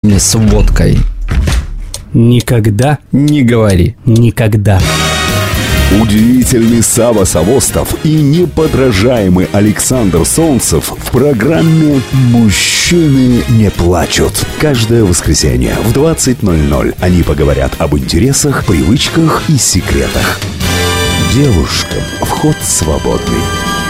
сегодня с водкой. Никогда Не говори. никогда. Удивительный Сава Савостов и неподражаемый Александр Солнцев в программе «Мужчины не плачут». Каждое воскресенье в 20:00 они поговорят об интересах, привычках и секретах. Девушкам вход свободный.